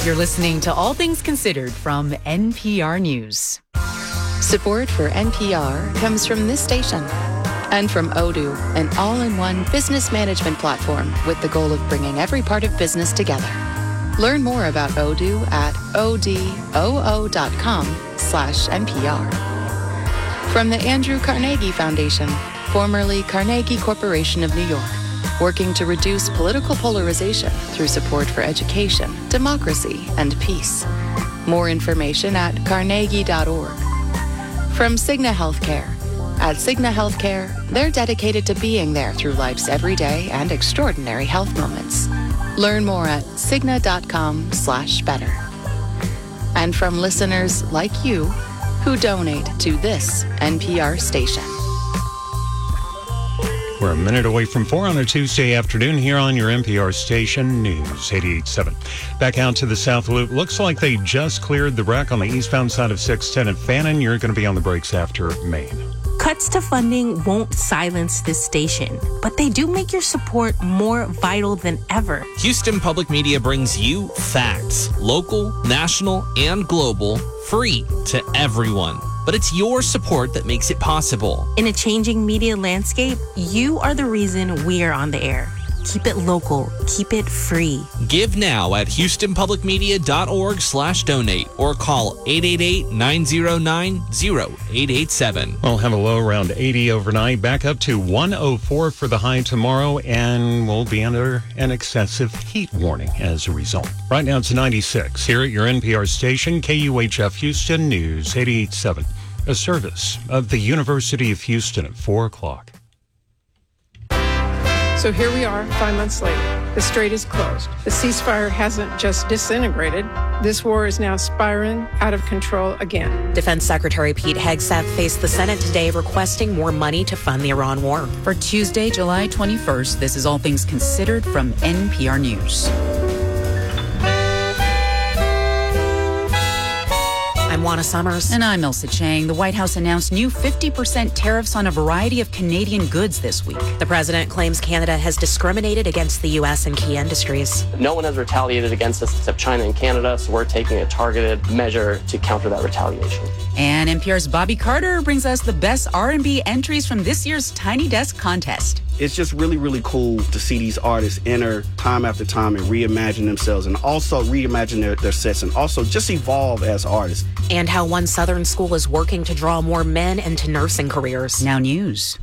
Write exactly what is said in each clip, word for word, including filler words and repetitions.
You're listening to All Things Considered from N P R News. Support for N P R comes from this station and from Odoo, an all-in-one business management platform with the goal of bringing every part of business together. Learn more about Odoo at odoo.com slash NPR. From the Andrew Carnegie Foundation, formerly Carnegie Corporation of New York, working to reduce political polarization through support for education, democracy, and peace. More information at carnegie dot org. From Cigna Healthcare. At Cigna Healthcare, they're dedicated to being there through life's everyday and extraordinary health moments. Learn more at cigna.com slash better. And from listeners like you who donate to this N P R station. We're a minute away from four on a Tuesday afternoon here on your N P R station, News eighty-eight point seven. Back out to the South Loop. Looks like they just cleared the wreck on the eastbound side of six ten at Fannin. You're going to be on the brakes after Maine. Cuts to funding won't silence this station, but they do make your support more vital than ever. Houston Public Media brings you facts, local, national, and global, free to everyone. But it's your support that makes it possible. In a changing media landscape, you are the reason we are on the air. Keep it local. Keep it free. Give now at houstonpublicmedia.org slash donate or call eight eight eight, nine oh nine, oh eight eight seven. We'll have a low around eighty overnight, back up to one oh four for the high tomorrow, and we'll be under an excessive heat warning as a result. Right now it's ninety-six here at your N P R station, K U H F Houston News eighty-eight point seven. A service of the University of Houston at four o'clock. So here we are, five months later. The strait is closed. The ceasefire hasn't just disintegrated. This war is now spiraling out of control again. Defense Secretary Pete Hegseth faced the Senate today requesting more money to fund the Iran war. For Tuesday, July twenty-first, this is All Things Considered from N P R News. I'm Juana Summers. And I'm Elsa Chang. The White House announced new fifty percent tariffs on a variety of Canadian goods this week. The president claims Canada has discriminated against the U S and key industries. No one has retaliated against us except China and Canada, so we're taking a targeted measure to counter that retaliation. And N P R's Bobby Carter brings us the best R and B entries from this year's Tiny Desk contest. It's just really, really cool to see these artists enter time after time and reimagine themselves and also reimagine their, their sets and also just evolve as artists. And how one Southern school is working to draw more men into nursing careers. Now news.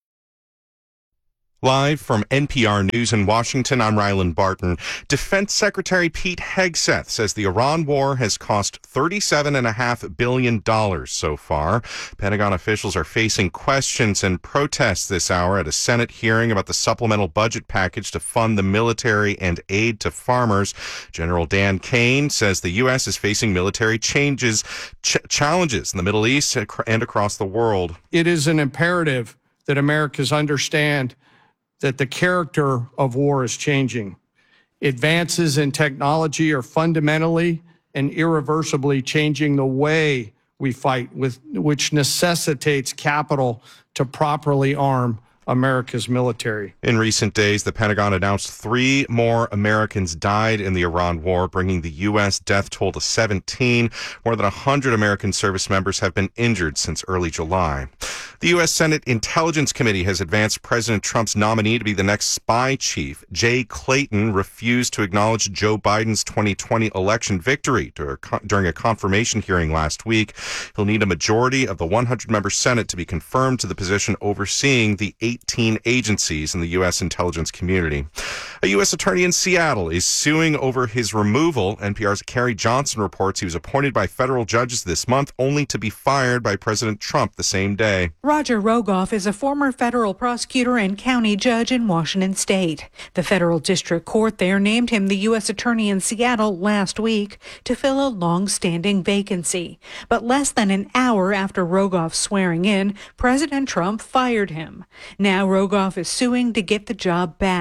Live from N P R News in Washington, I'm Ryland Barton. Defense Secretary Pete Hegseth says the Iran war has cost thirty-seven point five billion dollars so far. Pentagon officials are facing questions and protests this hour at a Senate hearing about the supplemental budget package to fund the military and aid to farmers. General Dan Kane says the U S is facing military changes, ch- challenges in the Middle East and across the world. It is an imperative that Americans understand that the character of war is changing. Advances in technology are fundamentally and irreversibly changing the way we fight, with which necessitates capital to properly arm America's military. In recent days, the Pentagon announced three more Americans died in the Iran war, bringing the U S death toll to seventeen. More than one hundred American service members have been injured since early July. The U S Senate Intelligence Committee has advanced President Trump's nominee to be the next spy chief. Jay Clayton refused to acknowledge Joe Biden's twenty twenty election victory during a confirmation hearing last week. He'll need a majority of the one hundred member Senate to be confirmed to the position overseeing the eighteen agencies in the U S intelligence community. A U S attorney in Seattle is suing over his removal. N P R's Carrie Johnson reports he was appointed by federal judges this month, only to be fired by President Trump the same day. Roger Rogoff is a former federal prosecutor and county judge in Washington state. The federal district court there named him the U S attorney in Seattle last week to fill a long-standing vacancy. But less than an hour after Rogoff's swearing in, President Trump fired him. Now Rogoff is suing to get the job back.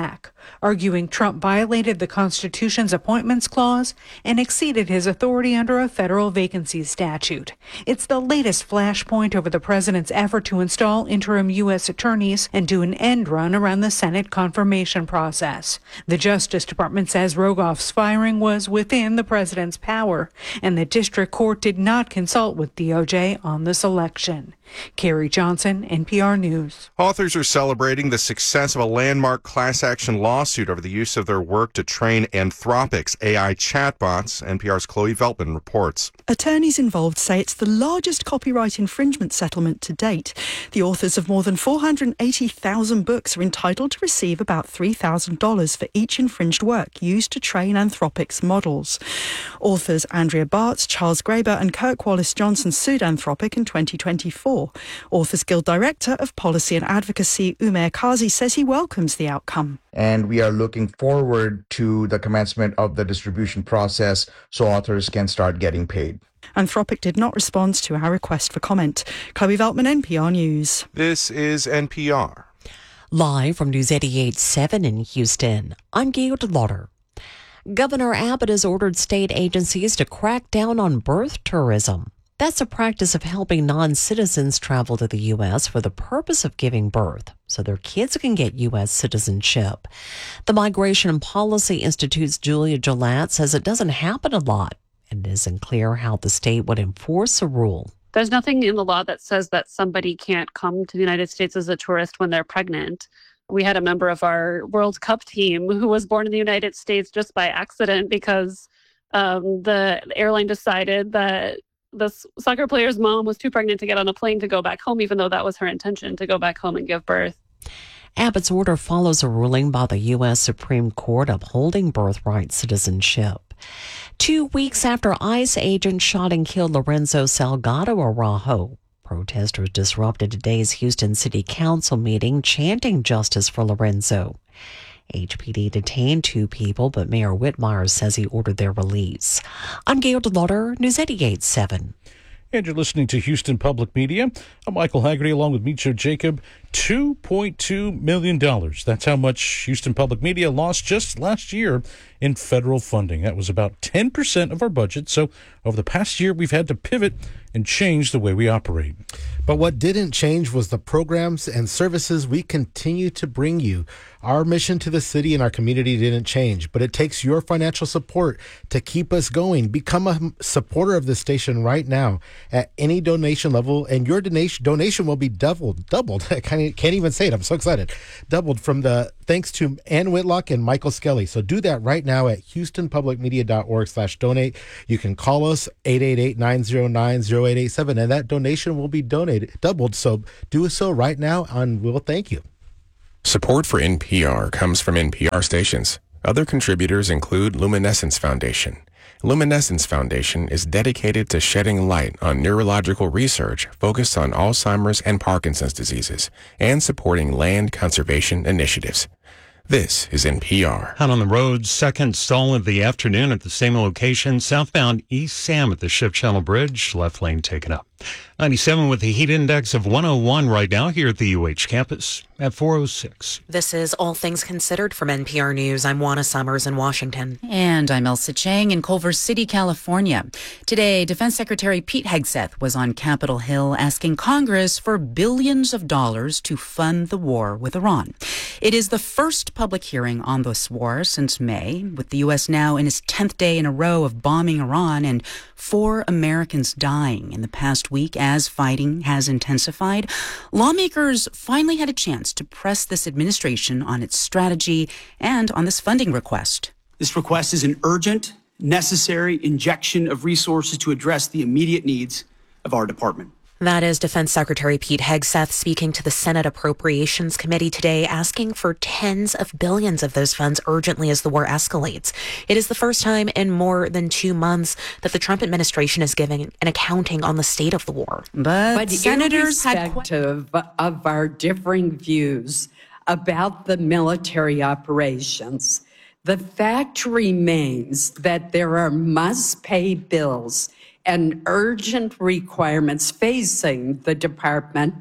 arguing Trump violated the Constitution's appointments clause and exceeded his authority under a federal vacancies statute. It's the latest flashpoint over the president's effort to install interim U S attorneys and do an end run around the Senate confirmation process. The Justice Department says Rogoff's firing was within the president's power, and the district court did not consult with D O J on the selection. Carrie Johnson, N P R News. Authors are celebrating the success of a landmark class action lawsuit over the use of their work to train Anthropic's A I chatbots. N P R's Chloe Veltman reports. Attorneys involved say it's the largest copyright infringement settlement to date. The authors of more than four hundred eighty thousand books are entitled to receive about three thousand dollars for each infringed work used to train Anthropic's models. Authors Andrea Bartz, Charles Graeber and Kirk Wallace Johnson sued Anthropic in twenty twenty-four. Authors Guild Director of Policy and Advocacy, Umair Kazi, says he welcomes the outcome. And we are looking forward to the commencement of the distribution process so authors can start getting paid. Anthropic did not respond to our request for comment. Chloe Veltman, N P R News. This is N P R. Live from News eighty-eight point seven in Houston, I'm Gail DeLauder. Governor Abbott has ordered state agencies to crack down on birth tourism. That's a practice of helping non-citizens travel to the U S for the purpose of giving birth so their kids can get U S citizenship. The Migration and Policy Institute's Julia Gillette says it doesn't happen a lot, and it isn't clear how the state would enforce a rule. There's nothing in the law that says that somebody can't come to the United States as a tourist when they're pregnant. We had a member of our World Cup team who was born in the United States just by accident because um, the airline decided that the soccer player's mom was too pregnant to get on a plane to go back home, even though that was her intention, to go back home and give birth. Abbott's order follows a ruling by the U S Supreme Court upholding birthright citizenship. Two weeks after ICE agents shot and killed Lorenzo Salgado Araujo, protesters disrupted today's Houston City Council meeting chanting justice for Lorenzo. H P D detained two people, but Mayor Whitmire says he ordered their release. I'm Gail DeLauder, News eighty-eight point seven. And you're listening to Houston Public Media. I'm Michael Haggerty along with Micho Jacob. two point two million dollars. That's how much Houston Public Media lost just last year in federal funding. That was about ten percent of our budget. So over the past year, we've had to pivot and change the way we operate. But what didn't change was the programs and services we continue to bring you. Our mission to the city and our community didn't change, but it takes your financial support to keep us going. Become a supporter of the station right now at any donation level, and your donation donation will be doubled. Doubled. I can't, can't even say it. I'm so excited. Doubled from the thanks to Ann Whitlock and Michael Skelly. So do that right now at houstonpublicmedia.org slash donate. You can call us eight eight eight, nine zero nine, zero eight eight seven, and that donation will be donated, doubled. So do so right now, and we'll thank you. Support for N P R comes from N P R stations. Other contributors include Luminescence Foundation. Luminescence Foundation is dedicated to shedding light on neurological research focused on Alzheimer's and Parkinson's diseases and supporting land conservation initiatives. This is N P R. Out on the road, second stall of the afternoon at the same location, southbound East Sam at the Ship Channel Bridge, left lane taken up. ninety-seven with the heat index of one oh one right now here at the U H campus at four oh six. This is All Things Considered from N P R News. I'm Juana Summers in Washington. And I'm Elsa Chang in Culver City, California. Today, Defense Secretary Pete Hegseth was on Capitol Hill asking Congress for billions of dollars to fund the war with Iran. It is the first public hearing on this war since May, with the U S now in its tenth day in a row of bombing Iran and four Americans dying in the past week as fighting has intensified. Lawmakers finally had a chance to press this administration on its strategy and on this funding request. This request is an urgent, necessary injection of resources to address the immediate needs of our department. That is Defense Secretary Pete Hegseth speaking to the Senate Appropriations Committee today, asking for tens of billions of those funds urgently as the war escalates. It is the first time in more than two months that the Trump administration is giving an accounting on the state of the war. But, but senators had irrespective of our differing views about the military operations, the fact remains that there are must-pay bills and urgent requirements facing the department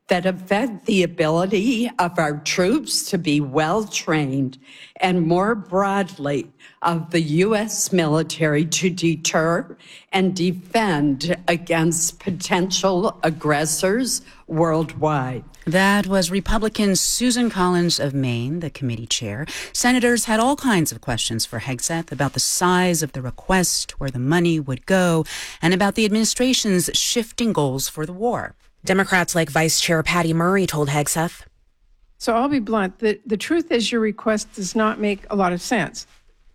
that affect the ability of our troops to be well trained and more broadly of the U S military to deter and defend against potential aggressors worldwide. That was Republican Susan Collins of Maine, the committee chair. Senators had all kinds of questions for Hegseth about the size of the request, where the money would go, and about the administration's shifting goals for the war. Democrats like Vice Chair Patty Murray told Hegseth. So I'll be blunt. The, the truth is your request does not make a lot of sense.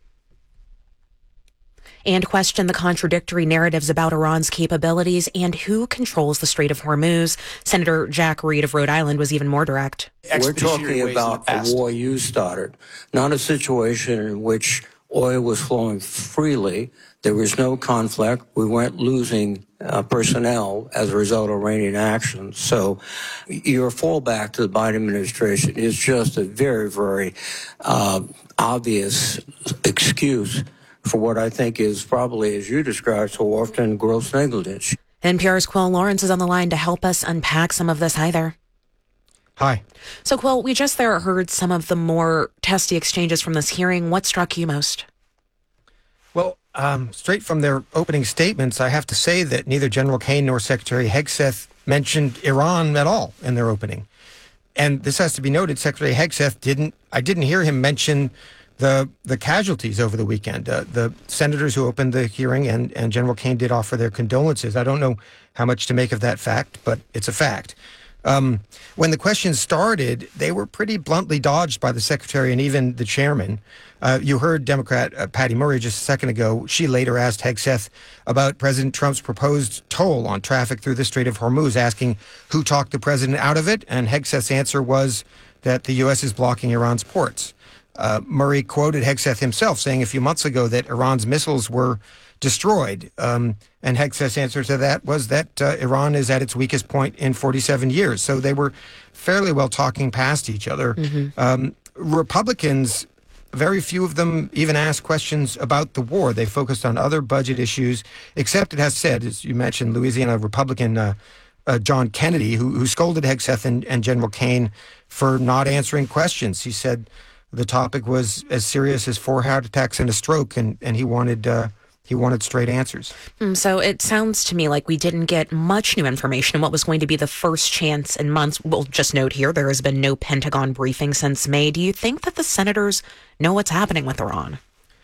And questioned the contradictory narratives about Iran's capabilities and who controls the Strait of Hormuz. Senator Jack Reed of Rhode Island was even more direct. We're talking about a war you started, not a situation in which oil was flowing freely. There was no conflict. We weren't losing uh, personnel as a result of Iranian actions. So your fallback to the Biden administration is just a very, very uh, obvious excuse for what I think is probably, as you described so often, gross negligence. N P R's Quill Lawrence is on the line to help us unpack some of this. Hi there. Hi. So, Quill, we just there heard some of the more testy exchanges from this hearing. What struck you most? Well, um, straight from their opening statements, I have to say that neither General Kaine nor Secretary Hegseth mentioned Iran at all in their opening. And this has to be noted, Secretary Hegseth didn't, I didn't hear him mention the the casualties over the weekend. Uh, the senators who opened the hearing and, and General Kaine did offer their condolences. I don't know how much to make of that fact, but it's a fact. Um, when the questions started, they were pretty bluntly dodged by the secretary and even the chairman. Uh, you heard Democrat uh, Patty Murray just a second ago. She later asked Hegseth about President Trump's proposed toll on traffic through the Strait of Hormuz, asking who talked the president out of it. And Hegseth's answer was that the U S is blocking Iran's ports. Uh, Murray quoted Hegseth himself saying a few months ago that Iran's missiles were destroyed. Um, and Hegseth's answer to that was that uh, Iran is at its weakest point in forty-seven years. So they were fairly well talking past each other. Mm-hmm. Um, Republicans, very few of them even asked questions about the war. They focused on other budget issues, except it has said, as you mentioned, Louisiana Republican uh, uh, John Kennedy, who, who scolded Hegseth and, and General Kaine for not answering questions. He said the topic was as serious as four heart attacks and a stroke, and, and he wanted uh, he wanted straight answers. Mm, so it sounds to me like we didn't get much new information in what was going to be the first chance in months. We'll just note here, there has been no Pentagon briefing since May. Do you think that the senators know what's happening with Iran?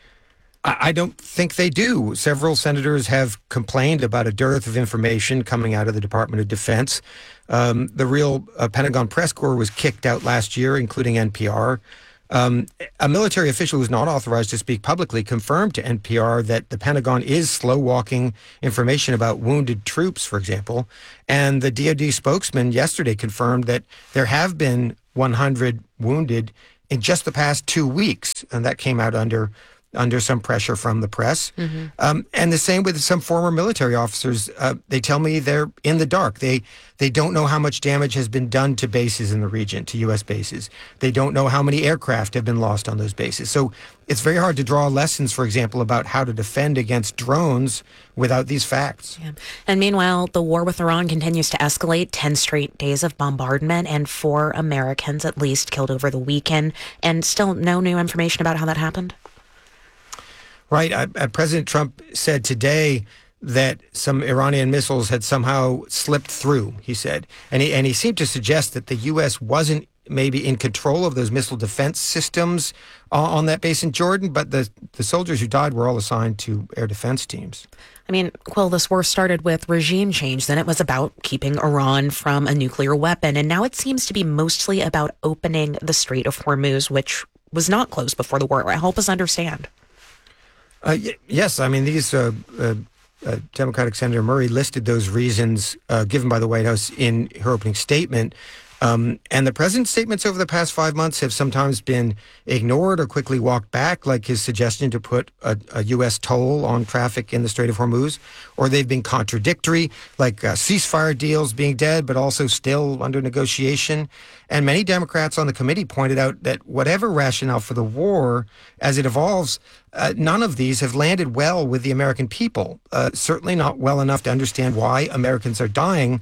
I, I don't think they do. Several senators have complained about a dearth of information coming out of the Department of Defense. Um, the real uh, Pentagon press corps was kicked out last year, including N P R. Um, a military official who's not authorized to speak publicly confirmed to N P R that the Pentagon is slow-walking information about wounded troops, for example. And the D O D spokesman yesterday confirmed that there have been one hundred wounded in just the past two weeks. And that came out under under some pressure from the press. Mm-hmm. Um, and the same with some former military officers. Uh, they tell me they're in the dark. They they don't know how much damage has been done to bases in the region, to U S bases. They don't know how many aircraft have been lost on those bases. So it's very hard to draw lessons, for example, about how to defend against drones without these facts. Yeah. And meanwhile, the war with Iran continues to escalate. ten straight days of bombardment and four Americans at least killed over the weekend. And still no new information about how that happened? Right. Uh, President Trump said today that some Iranian missiles had somehow slipped through, he said. And he, and he seemed to suggest that the U S wasn't maybe in control of those missile defense systems uh, on that base in Jordan, but the, the soldiers who died were all assigned to air defense teams. I mean, Quill, this war started with regime change. Then it was about keeping Iran from a nuclear weapon. And now it seems to be mostly about opening the Strait of Hormuz, which was not closed before the war. Help us understand. Uh, y- yes, I mean, these uh, uh, uh, Democratic Senator Murray listed those reasons uh, given by the White House in her opening statement. Um, and the president's statements over the past five months have sometimes been ignored or quickly walked back, like his suggestion to put a, a U S toll on traffic in the Strait of Hormuz, or they've been contradictory, like uh, ceasefire deals being dead, but also still under negotiation. And many Democrats on the committee pointed out that whatever rationale for the war, as it evolves, uh, none of these have landed well with the American people. Uh, certainly not well enough to understand why Americans are dying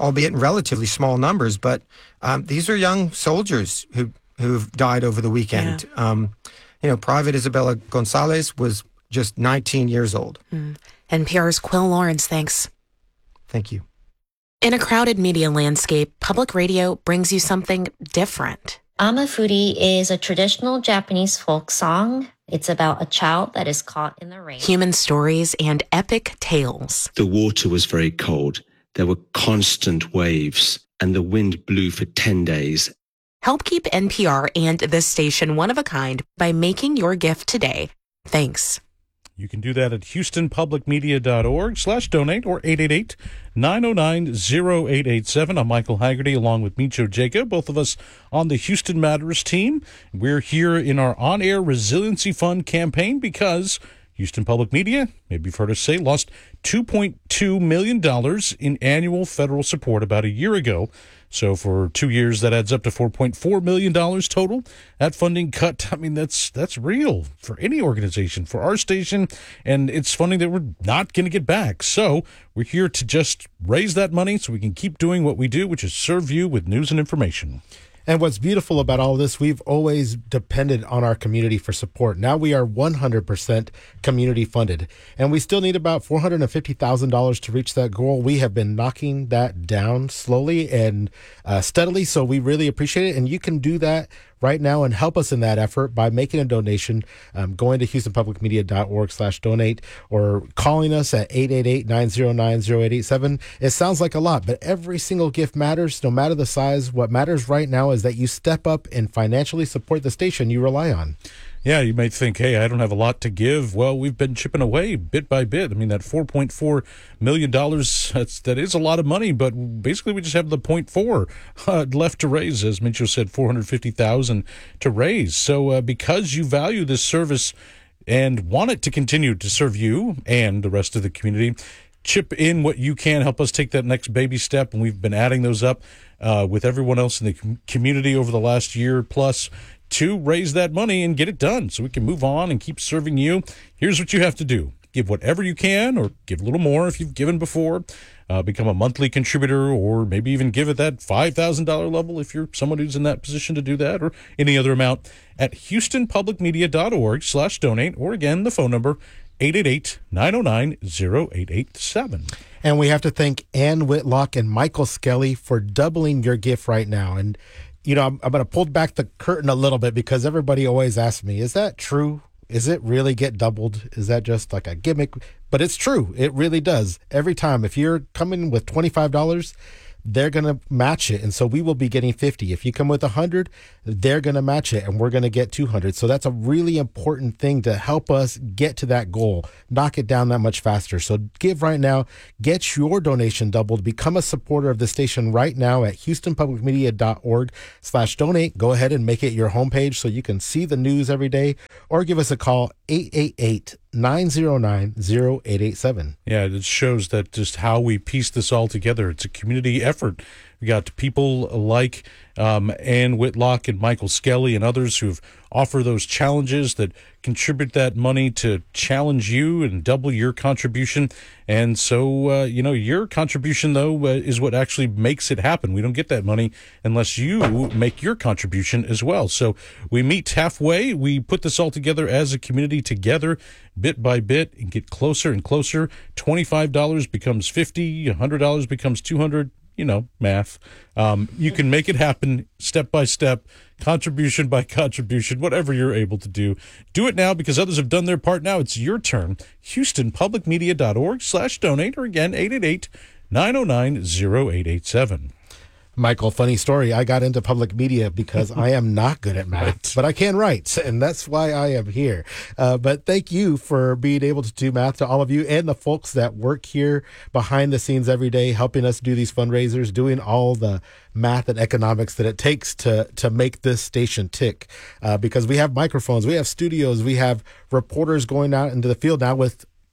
albeit in relatively small numbers. But um, these are young soldiers who who've died over the weekend. Yeah. Um, you know, Private Isabella Gonzalez was just nineteen years old. Mm. N P R's Quill Lawrence, thanks. Thank you. In a crowded media landscape, public radio brings you something different. Amafuri is a traditional Japanese folk song. It's about a child that is caught in the rain. Human stories and epic tales. The water was very cold. There were constant waves, and the wind blew for ten days. Help keep N P R and this station one of a kind by making your gift today. Thanks. You can do that at houstonpublicmedia.org slash donate or eight eight eight, nine oh nine, oh eight eight seven. I'm Michael Haggerty along with Micho Jacob, both of us on the Houston Matters team. We're here in our on-air Resiliency Fund campaign because Houston Public Media, maybe you've heard us say, lost two point two million dollars in annual federal support about a year ago. So for two years, that adds up to four point four million dollars total. That funding cut, I mean, that's that's real for any organization, for our station, and it's funding that we're not going to get back. So we're here to just raise that money so we can keep doing what we do, which is serve you with news and information. And what's beautiful about all this, we've always depended on our community for support. Now we are one hundred percent community funded, and we still need about four hundred fifty thousand dollars to reach that goal. We have been knocking that down slowly and uh, steadily, so we really appreciate it. And you can do that right now and help us in that effort by making a donation, um, going to houstonpublicmedia.org slash donate or calling us at eight eight eight, nine oh nine, oh eight eight seven. It sounds like a lot, but every single gift matters, no matter the size. What matters right now is that you step up and financially support the station you rely on. Yeah, you might think, hey, I don't have a lot to give. Well, we've been chipping away bit by bit. I mean, that four point four million dollars, that's, that is a lot of money, but basically we just have the zero point four uh, left to raise. As Mincho said, four hundred fifty thousand dollars to raise. So uh, because you value this service and want it to continue to serve you and the rest of the community, chip in what you can, help us take that next baby step. And we've been adding those up uh, with everyone else in the com- community over the last year plus to raise that money and get it done so we can move on and keep serving you. Here's what you have to do. Give whatever you can, or give a little more if you've given before. Uh, become a monthly contributor, or maybe even give at that five thousand dollars level if you're someone who's in that position to do that, or any other amount at houstonpublicmedia.org slash donate, or again, the phone number, eight eight eight, nine oh nine, oh eight eight seven. And we have to thank Ann Whitlock and Michael Skelly for doubling your gift right now. And you know, I'm, I'm going to pull back the curtain a little bit because everybody always asks me, is that true? Is it really get doubled? Is that just like a gimmick? But it's true. It really does. Every time. If you're coming with twenty-five dollars, they're going to match it. And so we will be getting fifty. If you come with one hundred, they're going to match it and we're going to get two hundred. So that's a really important thing to help us get to that goal, knock it down that much faster. So give right now, get your donation doubled, become a supporter of the station right now at houstonpublicmedia.org slash donate. Go ahead and make it your homepage so you can see the news every day, or give us a call, eight eight eight, nine oh nine, oh eight eight seven. Yeah, it shows that just how we piece this all together. It's a community effort. We got people like um, Ann Whitlock and Michael Skelly and others who've offered those challenges that contribute that money to challenge you and double your contribution. And so, uh, you know, your contribution, though, uh, is what actually makes it happen. We don't get that money unless you make your contribution as well. So we meet halfway. We put this all together as a community together, bit by bit, and get closer and closer. twenty-five dollars becomes fifty dollars, one hundred dollars becomes two hundred dollars. You know, math. Um, you can make it happen step by step, contribution by contribution, whatever you're able to do. Do it now because others have done their part. Now it's your turn. houstonpublicmedia.org slash donate, or again, eight eight eight, nine oh nine, oh eight eight seven. Michael, funny story. I got into public media because I am not good at math, right. But I can write, and that's why I am here. Uh, but thank you for being able to do math, to all of you and the folks that work here behind the scenes every day, helping us do these fundraisers, doing all the math and economics that it takes to to make this station tick. Uh, because we have microphones, we have studios, we have reporters going out into the field now with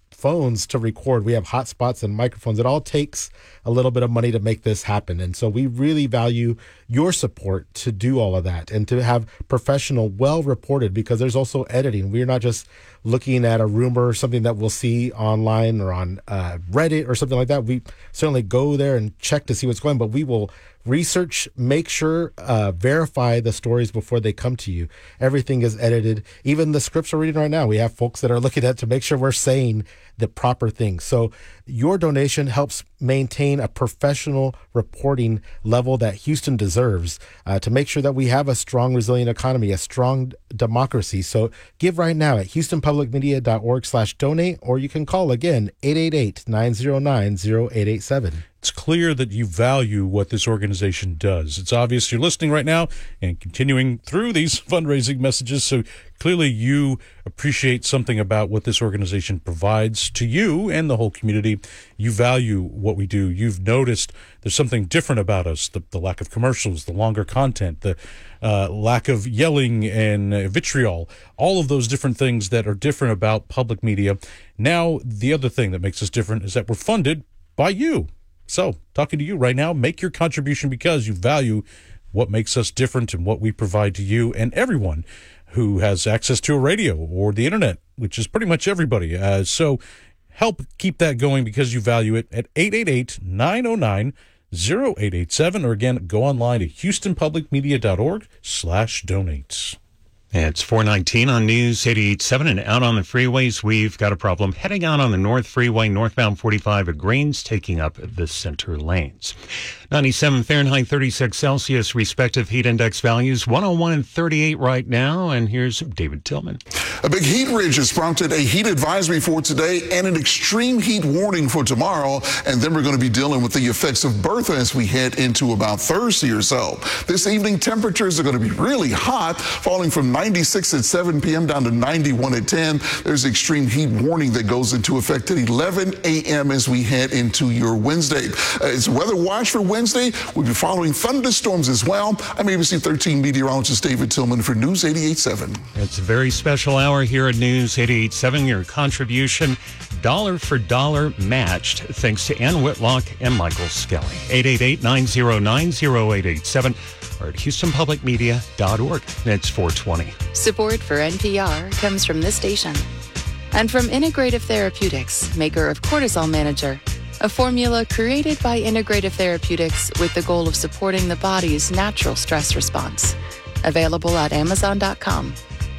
phones to record. We have hotspots and microphones. It all takes a little bit of money to make this happen. And so we really value your support to do all of that and to have professional, well reported, because there's also editing. We're not just looking at a rumor or something that we'll see online or on uh, Reddit or something like that. We certainly go there and check to see what's going on, but we will research, make sure, uh, verify the stories before they come to you. Everything is edited. Even the scripts we're reading right now, we have folks that are looking at to make sure we're saying the proper things. So your donation helps maintain a professional reporting level that Houston deserves uh, to make sure that we have a strong, resilient economy, a strong democracy. So give right now at houstonpublicmedia.org slash donate, or you can call again, eight eight eight, nine zero nine, zero eight eight seven. It's clear that you value what this organization does. It's obvious you're listening right now and continuing through these fundraising messages. So clearly you appreciate something about what this organization provides to you and the whole community. You value what we do. You've noticed there's something different about us, the, the lack of commercials, the longer content, the uh, lack of yelling and uh, vitriol, all of those different things that are different about public media. Now, the other thing that makes us different is that we're funded by you. So, talking to you right now, make your contribution because you value what makes us different and what we provide to you and everyone who has access to a radio or the internet, which is pretty much everybody. Uh, so, help keep that going because you value it at eight eight eight, nine oh nine, zero eight eight seven, or again, go online at houstonpublicmedia.org slash donate. It's four nineteen on News eighty-eight point seven, and out on the freeways, we've got a problem heading out on the North Freeway, northbound forty-five at Greens, taking up the center lanes. ninety-seven Fahrenheit, thirty-six Celsius, respective heat index values, one oh one and thirty-eight right now, and here's David Tillman. A big heat ridge has prompted a heat advisory for today and an extreme heat warning for tomorrow, and then we're going to be dealing with the effects of Bertha as we head into about Thursday or so. This evening, temperatures are going to be really hot, falling from ninety-six at seven p.m. down to ninety-one at ten. There's extreme heat warning that goes into effect at eleven a.m. as we head into your Wednesday. Uh, it's a weather watch for Wednesday. We'll be following thunderstorms as well. I'm A B C thirteen meteorologist David Tillman for News eighty-eight point seven. It's a very special hour here at News eighty-eight point seven. Your contribution, dollar for dollar matched, thanks to Ann Whitlock and Michael Skelly. eight eight eight, nine oh nine, oh eight eight seven. or at houston public media dot org. It's four twenty. Support for N P R comes from this station and from Integrative Therapeutics, maker of Cortisol Manager, a formula created by Integrative Therapeutics with the goal of supporting the body's natural stress response. Available at amazon dot com.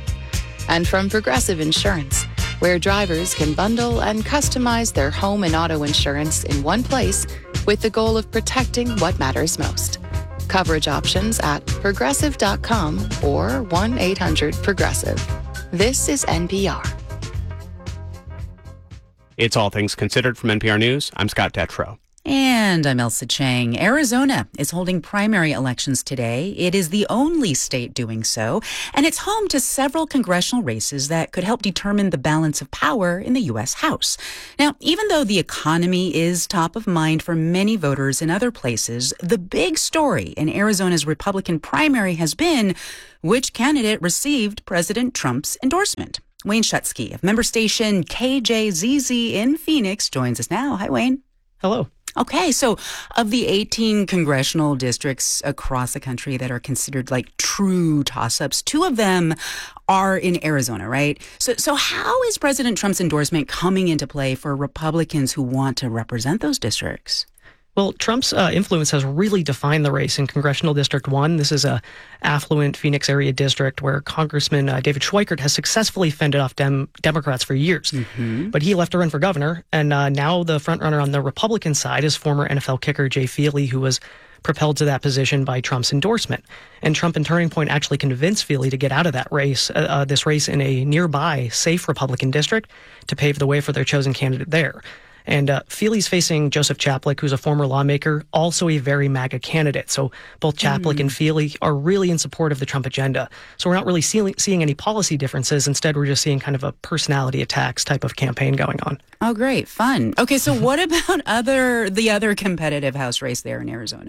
And from Progressive Insurance, where drivers can bundle and customize their home and auto insurance in one place with the goal of protecting what matters most. Coverage options at progressive dot com or one eight hundred progressive. This is N P R. It's All Things Considered from N P R News. I'm Scott Detrow. And I'm Elsa Chang. Arizona is holding primary elections today. It is the only state doing so, and it's home to several congressional races that could help determine the balance of power in the U S House. Now, even though the economy is top of mind for many voters in other places, the big story in Arizona's Republican primary has been which candidate received President Trump's endorsement. Wayne Shutsky of member station K J Z Z in Phoenix joins us now. Hi, Wayne. Hello. Okay, so of the eighteen congressional districts across the country that are considered like true toss-ups, two of them are in Arizona, right? So so how is President Trump's endorsement coming into play for Republicans who want to represent those districts? Well, Trump's uh, influence has really defined the race in Congressional District one. This is a affluent Phoenix area district where Congressman uh, David Schweikert has successfully fended off Dem- Democrats for years. Mm-hmm. But he left to run for governor, and uh, now the frontrunner on the Republican side is former N F L kicker Jay Feely, who was propelled to that position by Trump's endorsement. And Trump and Turning Point actually convinced Feely to get out of that race, uh, uh, this race in a nearby safe Republican district, to pave the way for their chosen candidate there. And uh, Feely's facing Joseph Chaplik, who's a former lawmaker, also a very MAGA candidate. So both Chaplik mm. and Feely are really in support of the Trump agenda. So we're not really see- seeing any policy differences. Instead, we're just seeing kind of a personality attacks type of campaign going on. Oh, great. Fun. Okay, so what about other the other competitive House race there in Arizona?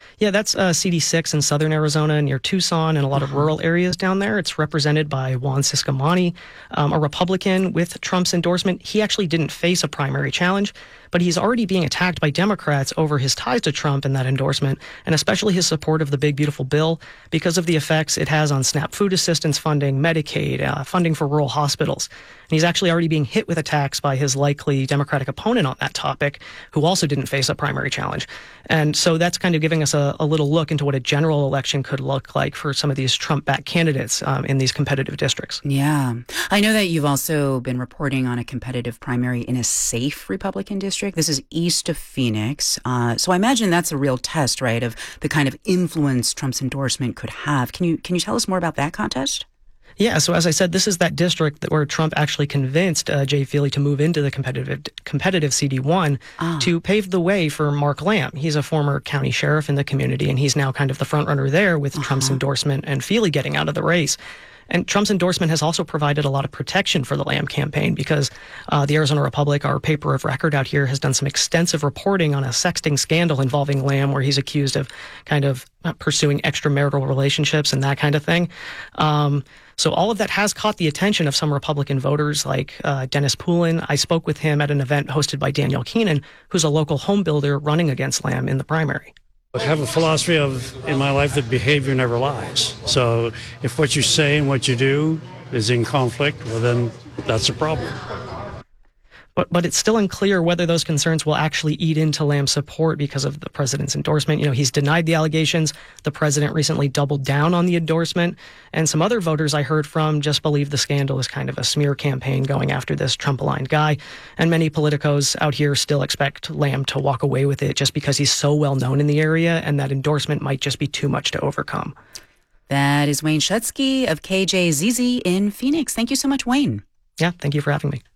Yeah, that's uh, C D six in southern Arizona near Tucson and a lot of rural areas down there. It's represented by Juan Ciscomani, um, a Republican with Trump's endorsement. He actually didn't face a primary challenge, but he's already being attacked by Democrats over his ties to Trump and that endorsement, and especially his support of the Big Beautiful Bill because of the effects it has on SNAP food assistance funding, Medicaid, uh, funding for rural hospitals. And he's actually already being hit with attacks by his likely Democratic opponent on that topic, who also didn't face a primary challenge. And so that's kind of giving us a, a little look into what a general election could look like for some of these Trump-backed candidates um, in these competitive districts. Yeah. I know that you've also been reporting on a competitive primary in a safe Republican district. This is east of Phoenix. Uh, so I imagine that's a real test, right, of the kind of influence Trump's endorsement could have. Can you can you tell us more about that contest? Yeah, so as I said, this is that district that where Trump actually convinced uh, Jay Feely to move into the competitive competitive C D one ah. to pave the way for Mark Lamb. He's a former county sheriff in the community, and he's now kind of the front runner there with uh-huh. Trump's endorsement and Feely getting out of the race. And Trump's endorsement has also provided a lot of protection for the Lamb campaign because uh, the Arizona Republic, our paper of record out here, has done some extensive reporting on a sexting scandal involving Lamb where he's accused of kind of pursuing extramarital relationships and that kind of thing. Um, so all of that has caught the attention of some Republican voters like uh, Dennis Poulin. I spoke with him at an event hosted by Daniel Keenan, who's a local home builder running against Lamb in the primary. I have a philosophy of in my life that behavior never lies. So if what you say and what you do is in conflict, well, then that's a problem. But but it's still unclear whether those concerns will actually eat into Lamb's support because of the president's endorsement. You know, he's denied the allegations. The president recently doubled down on the endorsement. And some other voters I heard from just believe the scandal is kind of a smear campaign going after this Trump-aligned guy. And many politicos out here still expect Lamb to walk away with it just because he's so well known in the area, and that endorsement might just be too much to overcome. That is Wayne Schutsky of K J Z Z in Phoenix. Thank you so much, Wayne. Yeah, thank you for having me.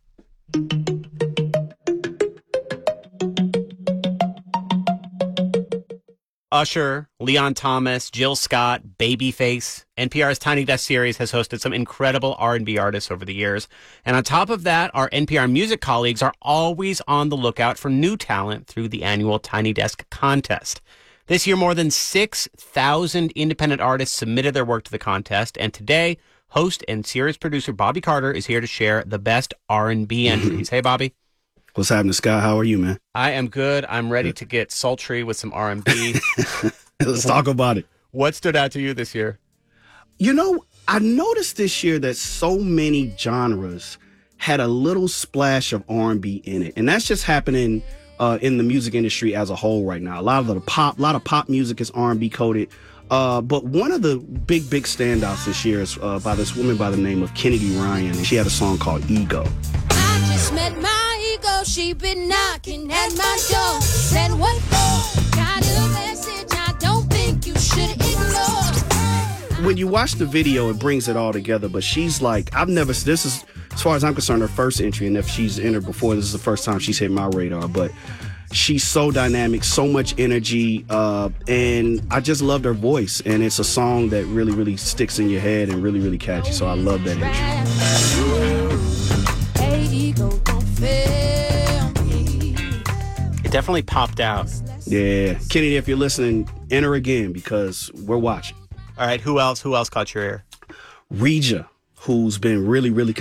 Usher, Leon Thomas, Jill Scott, Babyface. N P R's Tiny Desk series has hosted some incredible R and B artists over the years. And on top of that, our N P R music colleagues are always on the lookout for new talent through the annual Tiny Desk contest. This year, more than six thousand independent artists submitted their work to the contest. And today, host and series producer Bobby Carter is here to share the best R and B entries. Hey, Bobby. What's happening, Scott? How are you, man? I am good. I'm ready to get sultry with some R and B. Let's talk about it. What stood out to you this year? You know, I noticed this year that so many genres had a little splash of R and B in it. And that's just happening uh, in the music industry as a whole right now. A lot of the pop, a lot of pop music is R and B coded. Uh, but one of the big, big standouts this year is uh, by this woman by the name of Kennedy Ryan. And she had a song called Ego. I just met my ego. She been knocking at my door. Said what for? Got a message I don't think you should ignore. When you watch the video, it brings it all together. But she's like, I've never, this is, as far as I'm concerned, her first entry. And if she's entered before, this is the first time she's hit my radar. But she's so dynamic, so much energy, uh, and I just loved her voice. And it's a song that really, really sticks in your head and really, really catchy. So I love that entry. It definitely popped out. Yeah. Kennedy, if you're listening, enter again because we're watching. All right. Who else? Who else caught your ear? Reja, who's been really, really